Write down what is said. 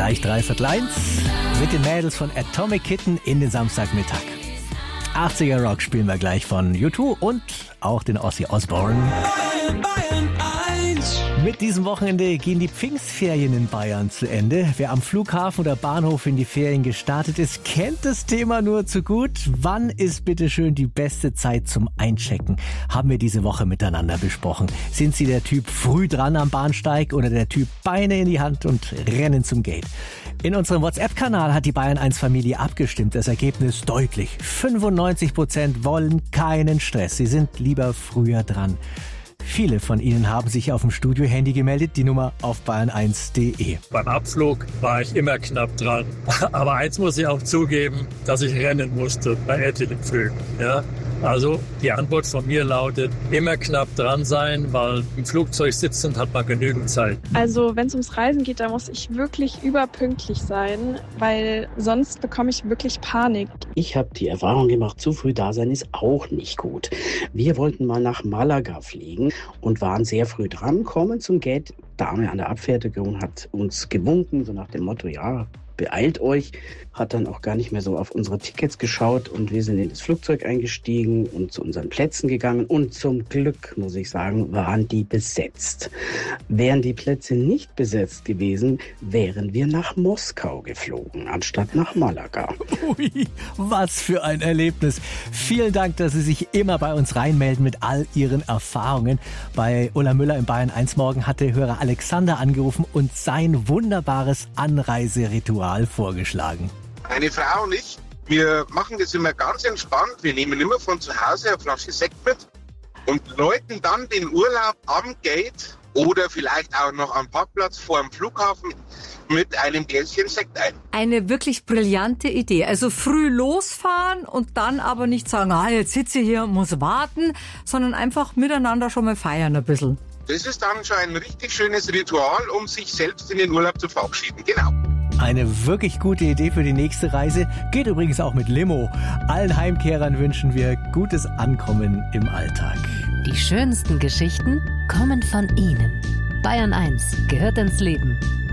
Gleich 1:15 mit den Mädels von Atomic Kitten in den Samstagmittag. 80er Rock spielen wir gleich von U2 und auch den Ozzy Osbourne. Mit diesem Wochenende gehen die Pfingstferien in Bayern zu Ende. Wer am Flughafen oder Bahnhof in die Ferien gestartet ist, kennt das Thema nur zu gut. Wann ist bitte schön die beste Zeit zum Einchecken? Haben wir diese Woche miteinander besprochen. Sind Sie der Typ früh dran am Bahnsteig oder der Typ Beine in die Hand und rennen zum Gate? In unserem WhatsApp-Kanal hat die Bayern 1 Familie abgestimmt. Das Ergebnis deutlich. 95% wollen keinen Stress. Sie sind lieber früher dran. Viele von Ihnen haben sich auf dem Studio-Handy gemeldet, die Nummer auf bayern1.de. Beim Abflug war ich immer knapp dran. Aber eins muss ich auch zugeben, dass ich rennen musste bei etlichen Flügen. Ja? Also die Antwort von mir lautet, immer knapp dran sein, weil im Flugzeug sitzend hat man genügend Zeit. Also wenn es ums Reisen geht, da muss ich wirklich überpünktlich sein, weil sonst bekomme ich wirklich Panik. Ich habe die Erfahrung gemacht, zu früh da sein ist auch nicht gut. Wir wollten mal nach Malaga fliegen und waren sehr früh dran, kommen zum Gate. Dame an der Abfertigung hat uns gewunken, so nach dem Motto, ja, beeilt euch, hat dann auch gar nicht mehr so auf unsere Tickets geschaut und wir sind in das Flugzeug eingestiegen und zu unseren Plätzen gegangen und zum Glück, muss ich sagen, waren die besetzt. Wären die Plätze nicht besetzt gewesen, wären wir nach Moskau geflogen, anstatt nach Malaga. Ui, was für ein Erlebnis. Vielen Dank, dass Sie sich immer bei uns reinmelden mit all Ihren Erfahrungen. Bei Ulla Müller im Bayern 1 Morgen hatte Hörer Alexander angerufen und sein wunderbares Anreiseritual vorgeschlagen. Meine Frau und ich, wir machen das immer ganz entspannt. Wir nehmen immer von zu Hause eine Flasche Sekt mit und läuten dann den Urlaub am Gate oder vielleicht auch noch am Parkplatz vor dem Flughafen mit einem Gläschen Sekt ein. Eine wirklich brillante Idee. Also früh losfahren und dann aber nicht sagen, jetzt sitze ich hier und muss warten, sondern einfach miteinander schon mal feiern ein bisschen. Das ist dann schon ein richtig schönes Ritual, um sich selbst in den Urlaub zu verabschieden. Genau. Eine wirklich gute Idee für die nächste Reise. Geht übrigens auch mit Limo. Allen Heimkehrern wünschen wir gutes Ankommen im Alltag. Die schönsten Geschichten kommen von Ihnen. Bayern 1 gehört ins Leben.